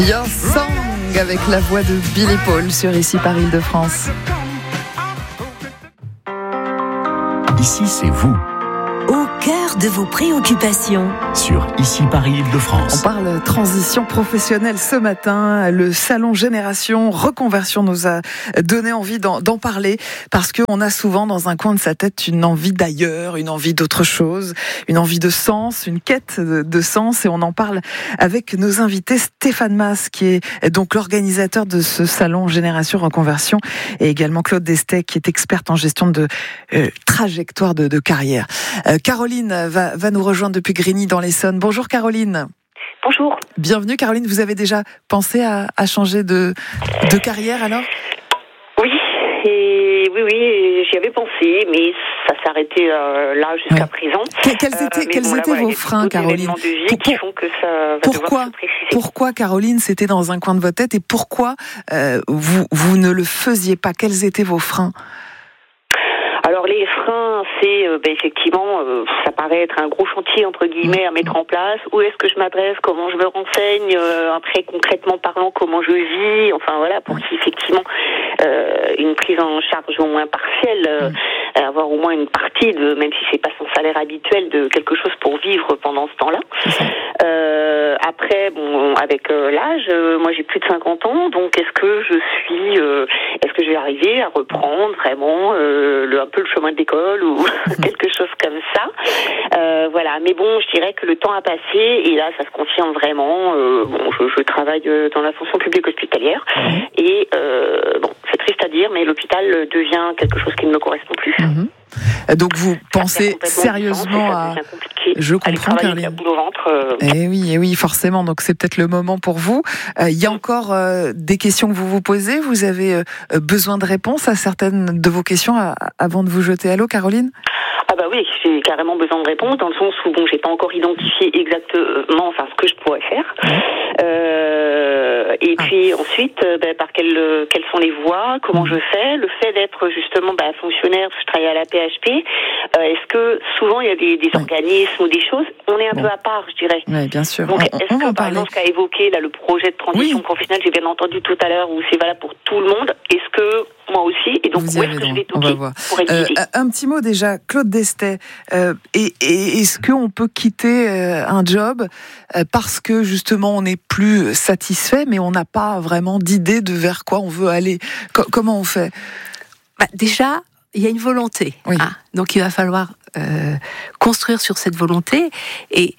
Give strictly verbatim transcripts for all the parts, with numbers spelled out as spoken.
Your Song avec la voix de Billy Paul sur Ici par Île-de-France. Ici, c'est vous. Au cœur de vos préoccupations. Sur Ici Paris Île-de-France. On parle transition professionnelle ce matin. Le salon Génération Reconversion nous a donné envie d'en, d'en parler parce qu'on a souvent dans un coin de sa tête une envie d'ailleurs, une envie d'autre chose, une envie de sens, une quête de, de sens. Et on en parle avec nos invités. Stéphane Mas, qui est donc l'organisateur de ce salon Génération Reconversion, et également Claude Destay, qui est experte en gestion de euh, trajectoire de, de carrière. Euh, Caroline va, va nous rejoindre depuis Grigny dans l'Essonne. Bonjour Caroline. Bonjour. Bienvenue Caroline, vous avez déjà pensé à, à changer de, de carrière alors ? Oui, et oui, oui, j'y avais pensé, mais ça s'est arrêté euh, là jusqu'à ouais. présent. Que, quels étaient, euh, quels bon, étaient là, vos freins, Caroline ? De vie qui font que ça va pourquoi, se préciser. Pourquoi, Caroline, c'était dans un coin de votre tête et pourquoi euh, vous, vous ne le faisiez pas ? Quels étaient vos freins ? Alors les freins, c'est euh, ben, effectivement, euh, ça paraît être un gros chantier entre guillemets à mettre en place. Où est-ce que je m'adresse ? Comment je me renseigne ? euh, Après, concrètement parlant, comment je vis ? Enfin voilà, pour qu'effectivement euh, une prise en charge au moins partielle, euh, mmh. avoir au moins une partie de, même si c'est pas son salaire habituel, de quelque chose pour vivre pendant ce temps-là. Euh, après, bon, avec euh, l'âge, euh, moi j'ai plus de cinquante ans, donc est-ce que je suis, euh, est-ce que je vais arriver à reprendre vraiment euh, le un peu le chemin de l'école ou quelque chose comme ça. Euh, voilà, mais bon, je dirais que le temps a passé et là, ça se confirme vraiment. Euh, bon, je, je travaille dans la fonction publique hospitalière mmh. et euh, bon, c'est triste à dire, mais l'hôpital devient quelque chose qui ne me correspond plus. Mmh. Donc vous pensez sérieusement à... Je comprends, Caroline. Au ventre, euh... Eh oui, eh oui, forcément. Donc c'est peut-être le moment pour vous. Il euh, y a encore euh, des questions que vous vous posez. Vous avez euh, besoin de réponses à certaines de vos questions à, avant de vous jeter à l'eau, Caroline ? Ah bah oui, j'ai carrément besoin de réponses dans le sens où bon, j'ai pas encore identifié exactement, enfin ce que je pourrais faire. Mmh. Euh, et ah. puis ensuite, bah, par quelles quelles sont les voies, comment mmh. je fais, le fait d'être justement bah, fonctionnaire, je travaille à la P H P. Euh, est-ce que souvent il y a des, des ouais. organismes ou des choses, on est un bon. peu à part, je dirais. Oui, bien sûr. Donc on, est-ce on que par exemple, ce qu'a évoqué là le projet de transition oui. professionnelle, j'ai bien entendu tout à l'heure, où c'est valable pour tout le monde. Est-ce que moi aussi, et donc où est-ce que je vais toquer pour être euh, Un petit mot déjà, Claude Destay. Euh, et, et est-ce qu'on peut quitter euh, un job euh, parce que justement on n'est plus satisfait, mais on n'a pas vraiment d'idée de vers quoi on veut aller ? Co- Comment on fait ? Bah, déjà, il y a une volonté. Oui. Hein, donc il va falloir euh, construire sur cette volonté et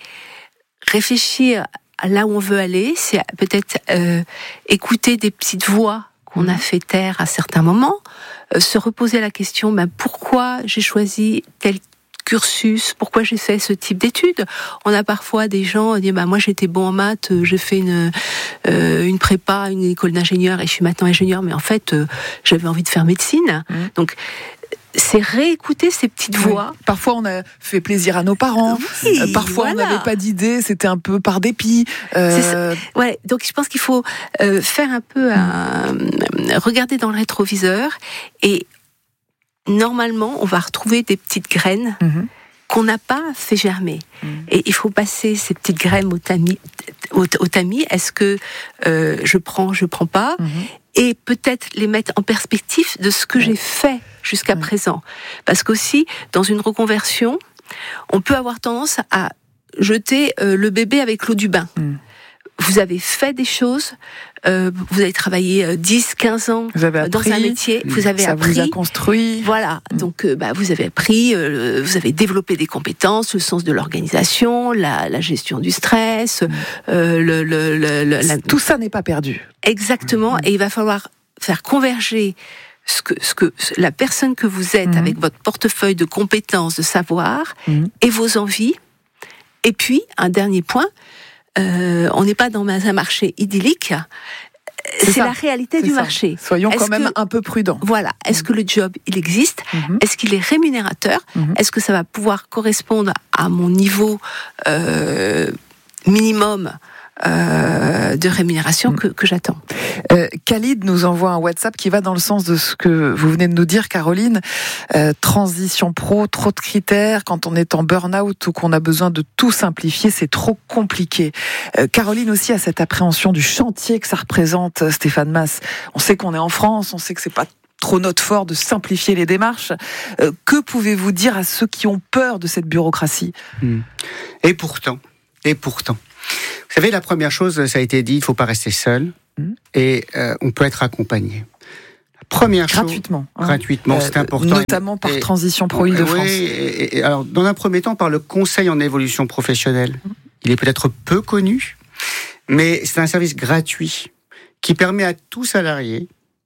réfléchir à là où on veut aller. C'est peut-être euh, écouter des petites voix qu'on a fait taire à certains moments, euh, se reposer la question, ben, pourquoi j'ai choisi tel cursus, pourquoi j'ai fait ce type d'études. On a parfois des gens qui disent, ben, moi j'étais bon en maths, j'ai fait une, euh, une prépa, une école d'ingénieur et je suis maintenant ingénieur, mais en fait euh, j'avais envie de faire médecine. Mmh. Donc c'est réécouter ces petites voix. Oui. Parfois, on a fait plaisir à nos parents. Oui, euh, parfois, voilà. on n'avait pas d'idée. C'était un peu par dépit. Euh... Ouais. Donc, je pense qu'il faut euh, faire un peu, un... regarder dans le rétroviseur et normalement, on va retrouver des petites graines. Mm-hmm. qu'on n'a pas fait germer. Mmh. Et il faut passer ces petites graines au tamis. Au, au tamis. Est-ce que euh, je prends, je prends pas mmh. Et peut-être les mettre en perspective de ce que mmh. j'ai fait jusqu'à mmh. présent. Parce qu'aussi, dans une reconversion, on peut avoir tendance à jeter euh, le bébé avec l'eau du bain. Mmh. Vous avez fait des choses, euh, vous avez travaillé dix, quinze ans appris, dans un métier, vous avez ça appris. vous a construit. Voilà, mmh. donc euh, bah, vous avez appris, euh, vous avez développé des compétences, le sens de l'organisation, la, la gestion du stress, mmh. euh, le, le, le, le, la... tout ça n'est pas perdu. Exactement, mmh. et il va falloir faire converger ce que, ce que, la personne que vous êtes mmh. avec votre portefeuille de compétences, de savoir, mmh. et vos envies. Et puis, un dernier point, Euh, on n'est pas dans un marché idyllique, c'est, c'est la réalité c'est du ça. marché. Soyons est-ce quand même que, un peu prudents. Voilà, est-ce que le job, il existe ? Mm-hmm. Est-ce qu'il est rémunérateur ? Mm-hmm. Est-ce que ça va pouvoir correspondre à mon niveau euh, minimum euh, de rémunération que, que j'attends. Euh, Khalid nous envoie un WhatsApp qui va dans le sens de ce que vous venez de nous dire, Caroline. Euh, transition pro, trop de critères. Quand on est en burn-out ou qu'on a besoin de tout simplifier, c'est trop compliqué. Euh, Caroline aussi a cette appréhension du chantier que ça représente, Stéphane Mas. On sait qu'on est en France, on sait que c'est pas trop notre fort de simplifier les démarches. Euh, que pouvez-vous dire à ceux qui ont peur de cette bureaucratie ? Et pourtant, et pourtant. Vous savez, la première chose, ça a été dit, il ne faut pas rester seul. Mmh. Et euh, on peut être accompagné. La première gratuitement, chose, hein, gratuitement, euh, c'est important. Notamment par et, Transition Pro Île-de-France. Oui, et, et, alors, dans un premier temps, par le conseil en évolution professionnelle. Mmh. Il est peut-être peu connu, mais c'est un service gratuit qui permet à tout salarié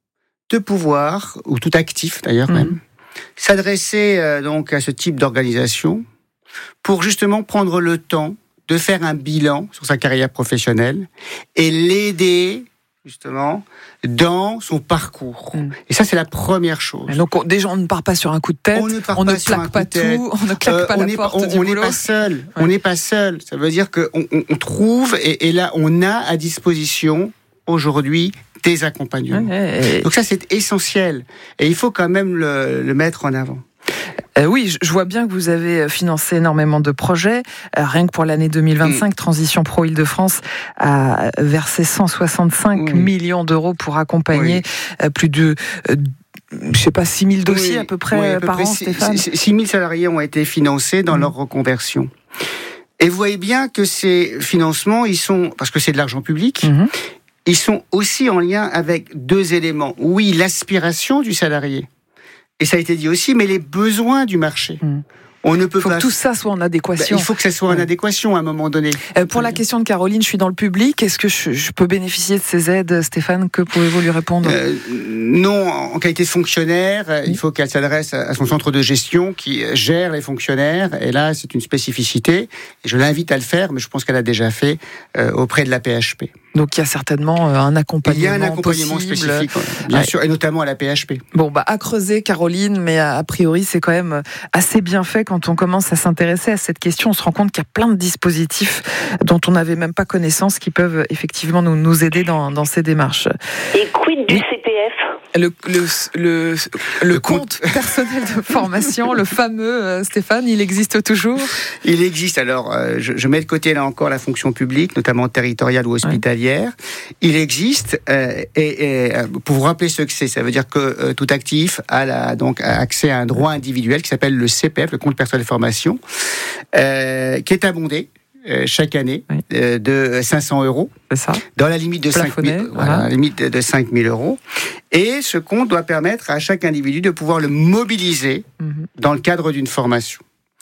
de pouvoir, ou tout actif d'ailleurs mmh. même, s'adresser euh, donc à ce type d'organisation pour justement prendre le temps de faire un bilan sur sa carrière professionnelle et l'aider justement dans son parcours. Mmh. Et ça, c'est la première chose. Donc, on, déjà, on ne part pas sur un coup de tête, on ne, on pas ne claque pas tout, on ne claque euh, pas la est, porte on, du on boulot. On n'est pas seul, ouais. on n'est pas seul. Ça veut dire qu'on on, on trouve, et, et là, on a à disposition aujourd'hui des accompagnements. Ouais, et... Donc ça, c'est essentiel. Et il faut quand même le, le mettre en avant. Euh, oui, je vois bien que vous avez financé énormément de projets. Euh, rien que pour l'année deux mille vingt-cinq, mmh. Transition Pro Île-de-France a versé cent soixante-cinq mmh. millions d'euros pour accompagner oui. euh, plus de... Euh, je sais pas, six mille dossiers oui, à peu près oui, à peu par près an, Stéphane. six mille salariés ont été financés dans mmh. leur reconversion. Et vous voyez bien que ces financements, ils sont, parce que c'est de l'argent public, mmh. ils sont aussi en lien avec deux éléments. Oui, l'aspiration du salarié. Et ça a été dit aussi, mais les besoins du marché. Mmh. On ne peut il faut pas... que tout ça soit en adéquation. Ben, il faut que ça soit en adéquation à un moment donné. Euh, pour la question de Caroline, je suis dans le public. Est-ce que je, je peux bénéficier de ces aides, Stéphane ? Que pouvez-vous lui répondre ? euh, Non, en qualité de fonctionnaire, mmh. il faut qu'elle s'adresse à son centre de gestion qui gère les fonctionnaires. Et là, c'est une spécificité. Et je l'invite à le faire, mais je pense qu'elle a déjà fait euh, auprès de la P H P. Donc il y a certainement un accompagnement. Il y a un accompagnement possible. spécifique, bien ouais. sûr, et notamment à la P H P. Bon, bah à creuser, Caroline, mais a priori c'est quand même assez bien fait quand on commence à s'intéresser à cette question. On se rend compte qu'il y a plein de dispositifs dont on n'avait même pas connaissance qui peuvent effectivement nous, nous aider dans, dans ces démarches. Et quid du C P F ? Le, le, le, le, le compte, compte personnel de formation, le fameux, euh, Stéphane, il existe toujours ? Il existe. Alors, euh, je, je mets de côté là encore la fonction publique, notamment territoriale ou hospitalière. Ouais. Il existe. Euh, et, et pour vous rappeler ce que c'est, ça veut dire que euh, tout actif a, la, donc, a accès à un droit individuel qui s'appelle le C P F, le compte personnel de formation, euh, qui est abondé chaque année oui. euh, de cinq cents euros, c'est ça. Dans la limite de cinq mille, voilà, la limite de cinq mille euros. Et ce compte doit permettre à chaque individu de pouvoir le mobiliser mm-hmm. dans le cadre d'une formation.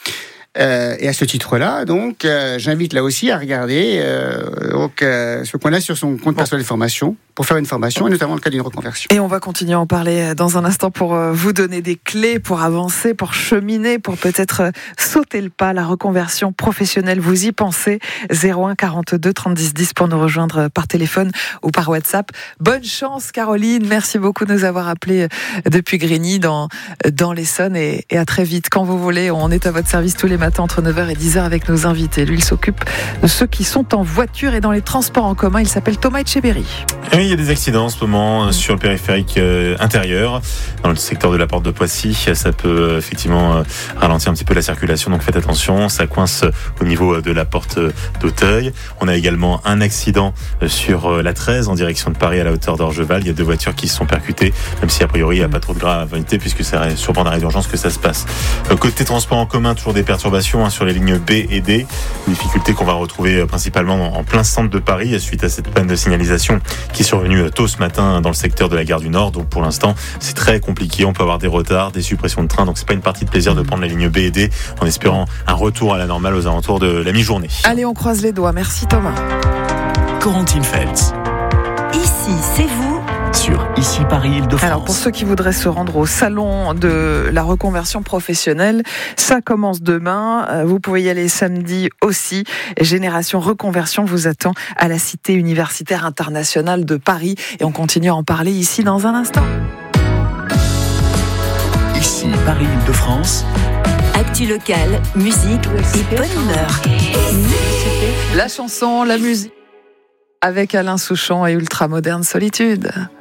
Euh, et à ce titre-là, donc, euh, j'invite là aussi à regarder euh, donc, euh, ce qu'on a sur son compte personnel de formation pour faire une formation, et notamment dans le cas d'une reconversion. Et on va continuer à en parler dans un instant pour vous donner des clés pour avancer, pour cheminer, pour peut-être sauter le pas, la reconversion professionnelle. Vous y pensez ? zéro un quarante-deux trente-dix dix pour nous rejoindre par téléphone ou par WhatsApp. Bonne chance, Caroline. Merci beaucoup de nous avoir appelés depuis Grigny dans, dans l'Essonne et, et à très vite. Quand vous voulez, on est à votre service tous les matins entre neuf heures et dix heures avec nos invités. Lui, il s'occupe de ceux qui sont en voiture et dans les transports en commun. Il s'appelle Thomas Etcheberry. Oui, il y a des accidents en ce moment sur le périphérique euh, intérieur, dans le secteur de la Porte de Poissy. Ça peut euh, effectivement euh, ralentir un petit peu la circulation, donc faites attention. Ça coince au niveau de la porte d'Auteuil. On a également un accident sur euh, la treize en direction de Paris à la hauteur d'Orgeval. Il y a deux voitures qui se sont percutées, même si a priori il n'y a pas trop de gravité puisque c'est sur bord d'arrêt d'urgence que ça se passe. Euh, côté transport en commun, toujours des perturbations hein, sur les lignes B et D. Difficultés qu'on va retrouver euh, principalement en plein centre de Paris suite à cette panne de signalisation qui est survenue tôt ce matin dans le secteur de la gare du Nord. Donc pour l'instant, c'est très compliqué. On peut avoir des retards, des suppressions de trains. Donc c'est pas une partie de plaisir de prendre la ligne B et D en espérant un retour à la normale aux alentours de la mi-journée. Allez, on croise les doigts. Merci Thomas. Corentine Feltz. Ici, c'est vous. Sur Ici Paris Île-de-France. Alors pour ceux qui voudraient se rendre au salon de la reconversion professionnelle, ça commence demain. Vous pouvez y aller samedi aussi. Génération Reconversion vous attend à la Cité universitaire internationale de Paris. Et on continue à en parler ici dans un instant. Ici Paris Île-de-France. Actu locale, musique et bonne humeur. La chanson, la musique. avec Alain Souchon et Ultramoderne Solitude.